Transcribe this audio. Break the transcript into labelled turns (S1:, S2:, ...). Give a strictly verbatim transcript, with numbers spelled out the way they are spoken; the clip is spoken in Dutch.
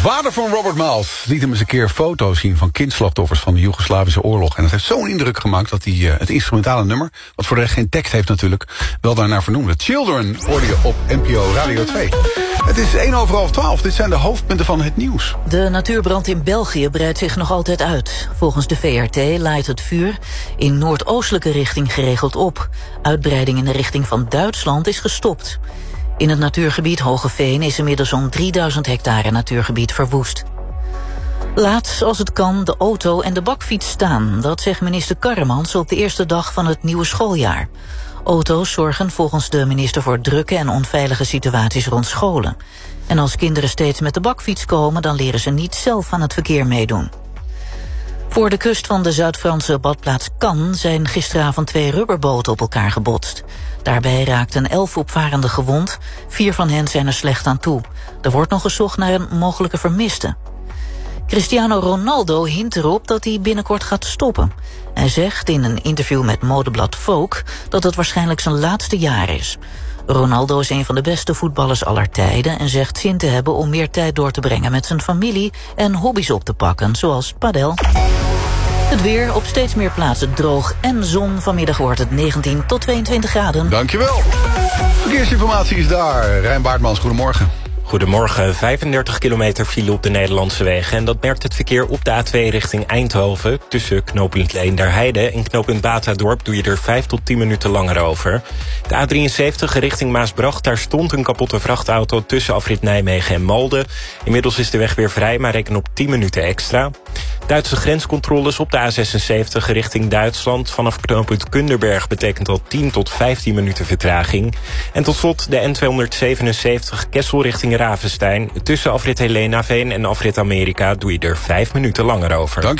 S1: vader van Robert Miles liet hem eens een keer foto's zien van kindslachtoffers van de Joegoslavische oorlog. En dat heeft zo'n indruk gemaakt dat hij uh, het instrumentale nummer, wat voor de rest geen tekst heeft natuurlijk, wel daarnaar vernoemde. Children hoorde je op N P O Radio twee. Het is één over half twaalf. Dit zijn de hoofdpunten van het nieuws.
S2: De natuurbrand in België breidt zich nog altijd uit. Volgens de V R T laait het vuur in noordoostelijke richting geregeld op. Uitbreiding in de richting van Duitsland is gestopt. In het natuurgebied Hogeveen is inmiddels zo'n drieduizend hectare natuurgebied verwoest. Laat, als het kan, de auto en de bakfiets staan. Dat zegt minister Karremans op de eerste dag van het nieuwe schooljaar. Auto's zorgen volgens de minister voor drukke en onveilige situaties rond scholen. En als kinderen steeds met de bakfiets komen, dan leren ze niet zelf aan het verkeer meedoen. Voor de kust van de Zuid-Franse badplaats Cannes zijn gisteravond twee rubberboten op elkaar gebotst. Daarbij raakten elf opvarenden gewond, vier van hen zijn er slecht aan toe. Er wordt nog gezocht naar een mogelijke vermiste. Cristiano Ronaldo hint erop dat hij binnenkort gaat stoppen. Hij zegt in een interview met modeblad Vogue dat het waarschijnlijk zijn laatste jaar is. Ronaldo is een van de beste voetballers aller tijden en zegt zin te hebben om meer tijd door te brengen met zijn familie en hobby's op te pakken, zoals padel. Het weer, op steeds meer plaatsen droog en zon. Vanmiddag wordt het negentien tot tweeëntwintig graden.
S1: Dankjewel. Verkeersinformatie is daar. Rijn Baartmans, goedemorgen.
S3: Goedemorgen, vijfendertig kilometer file op de Nederlandse wegen. En dat merkt het verkeer op de A twee richting Eindhoven. Tussen knooppunt Leenderheide en knooppunt Batadorp doe je er vijf tot tien minuten langer over. De A drieënzeventig richting Maasbracht, daar stond een kapotte vrachtauto tussen afrit Nijmegen en Malden. Inmiddels is de weg weer vrij, maar reken op tien minuten extra. Duitse grenscontroles op de A zesenzeventig richting Duitsland. Vanaf knooppunt Kunderberg betekent dat tien tot vijftien minuten vertraging. En tot slot de N tweehonderdzevenenzeventig Kessel richting Ravenstein. Tussen afrit Helenaveen en afrit Amerika doe je er vijf minuten langer over.
S1: Dank